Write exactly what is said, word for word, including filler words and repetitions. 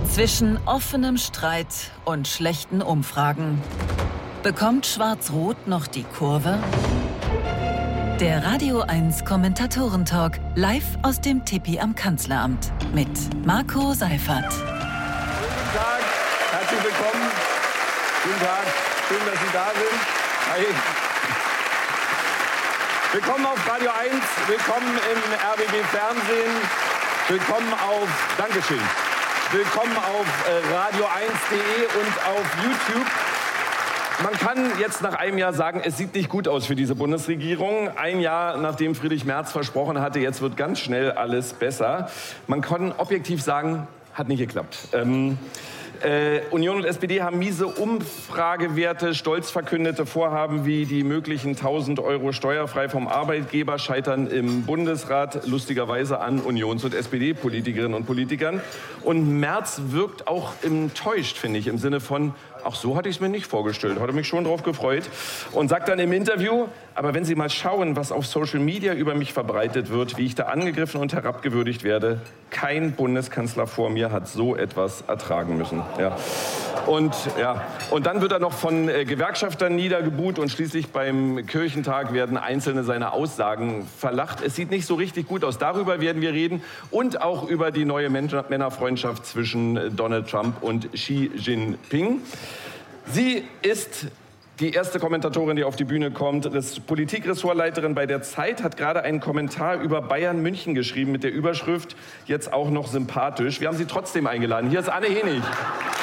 Zwischen offenem Streit und schlechten Umfragen. Bekommt Schwarz-Rot noch die Kurve? Der Radio eins Kommentatoren-Talk live aus dem Tipi am Kanzleramt mit Marco Seifert. Guten Tag, herzlich willkommen. Guten Tag, schön, dass Sie da sind. Hi. Willkommen auf Radio eins, willkommen im R B B Fernsehen, willkommen auf, Dankeschön, willkommen auf äh, radio eins punkt de und auf YouTube. Man kann jetzt nach einem Jahr sagen, es sieht nicht gut aus für diese Bundesregierung. Ein Jahr, nachdem Friedrich Merz versprochen hatte, jetzt wird ganz schnell alles besser. Man kann objektiv sagen, hat nicht geklappt. Ähm, äh, Union und S P D haben miese Umfragewerte, stolz verkündete Vorhaben wie die möglichen tausend Euro steuerfrei vom Arbeitgeber scheitern im Bundesrat lustigerweise an Unions- und S P D-Politikerinnen und Politikern. Und Merz wirkt auch enttäuscht, finde ich, im Sinne von, ach, so hatte ich es mir nicht vorgestellt, hatte mich schon drauf gefreut. Und sagt dann im Interview, aber wenn Sie mal schauen, was auf Social Media über mich verbreitet wird, wie ich da angegriffen und herabgewürdigt werde, kein Bundeskanzler vor mir hat so etwas ertragen müssen. Ja. Und, ja. und dann wird er noch von äh, Gewerkschaftern niedergebuht und schließlich beim Kirchentag werden einzelne seiner Aussagen verlacht. Es sieht nicht so richtig gut aus. Darüber werden wir reden und auch über die neue Männerfreundschaft zwischen Donald Trump und Xi Jinping. Sie ist die erste Kommentatorin, die auf die Bühne kommt. Das Politikressortleiterin bei der Zeit hat gerade einen Kommentar über Bayern München geschrieben mit der Überschrift, jetzt auch noch sympathisch. Wir haben sie trotzdem eingeladen. Hier ist Anne Henig.